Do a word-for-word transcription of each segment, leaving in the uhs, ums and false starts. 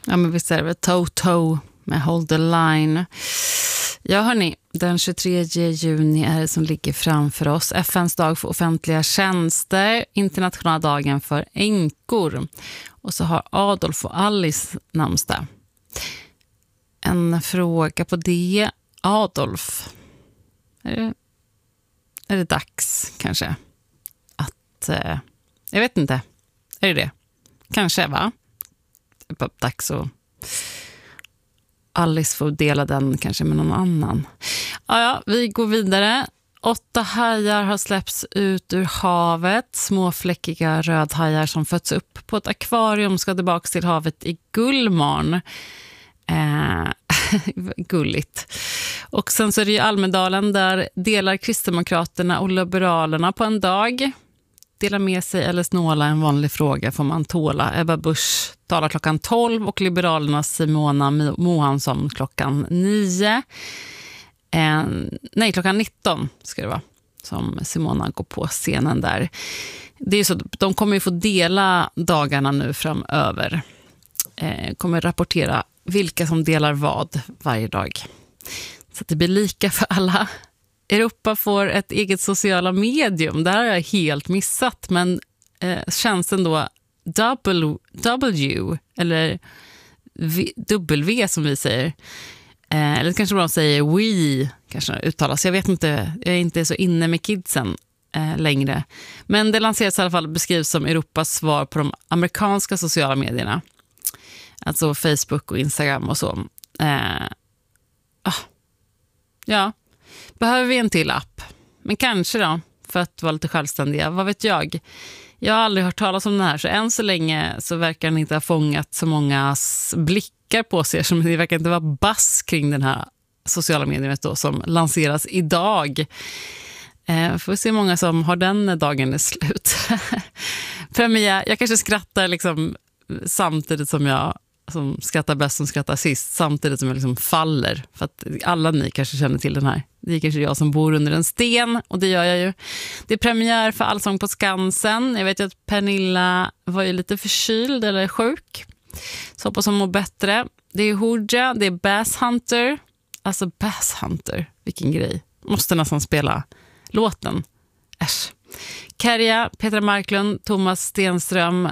Ja, men visst är det Toto med Hold the Line. Ja, hörni, den tjugotredje juni är det som ligger framför oss. F N:s dag för offentliga tjänster, internationella dagen för änkor. Och så har Adolf och Alice namnsdag. En fråga på det. Adolf, är det, är det dags kanske att, eh, jag vet inte, är det det? Kanske, va? Det är bara dags att Alice får dela den kanske med någon annan. Ja, ja, vi går vidare. Åtta hajar har släppts ut ur havet. Små fläckiga rödhajar som fötts upp på ett akvarium ska tillbaka till havet i Gullmarn. Eh, gulligt. Och sen så är det ju Almedalen, där delar Kristdemokraterna och Liberalerna på en dag. Dela med sig eller snåla, en vanlig fråga får man tåla. Ebba Busch talar klockan tolv och Liberalernas Simona Mohansson klockan nio. Eh, nej, klockan nitton ska det vara som Simona går på scenen där. Det är så, de kommer ju få dela dagarna nu framöver. Eh, kommer rapportera vilka som delar vad varje dag. Så att det blir lika för alla. Europa får ett eget sociala medium. Det här har jag helt missat. Men eh, tjänsten då W, W eller v, W som vi säger. Eh, eller kanske de säger We kanske uttalas. Jag vet inte, jag är inte så inne med kidsen eh, längre. Men det lanseras i alla fall, beskrivs som Europas svar på de amerikanska sociala medierna. Alltså Facebook och Instagram och så. Eh, ah, ja. Behöver vi en till app? Men kanske då, för att vara lite självständiga. Vad vet jag? Jag har aldrig hört talas om den här, så än så länge så verkar den inte ha fångat så många blickar på sig. Som det verkar inte vara bass kring den här sociala mediet då, som lanseras idag. Eh, får vi se många som har den när dagen är slut. Premiär, jag kanske skrattar liksom samtidigt som jag som skrattar bäst som skrattar sist, samtidigt som jag liksom faller, för att alla ni kanske känner till den här. Det är kanske jag som bor under en sten, och det gör jag ju. Det är premiär för Allsång på Skansen. Jag vet ju att Pernilla var ju lite förkyld eller sjuk, så hoppas hon mår bättre. Det är Hooja, det är Bass Hunter. Alltså Bass Hunter, vilken grej. Måste nästan spela låten. Äsch. Kärja, Petra Marklund, Thomas Stenström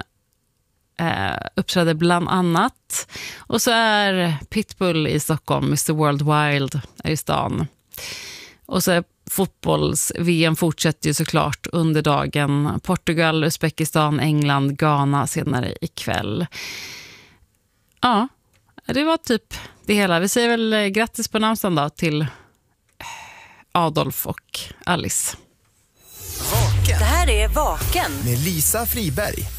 Uh, uppträder bland annat. Och så är Pitbull i Stockholm, mister Worldwide är i stan. Och så är fotbolls-V M fortsätter ju såklart under dagen. Portugal, Uzbekistan, England, Ghana senare ikväll. Ja, det var typ det hela. Vi säger väl grattis på namnsdagen då till Adolf och Alice. Vaken. Det här är Vaken Med Lisa Friberg.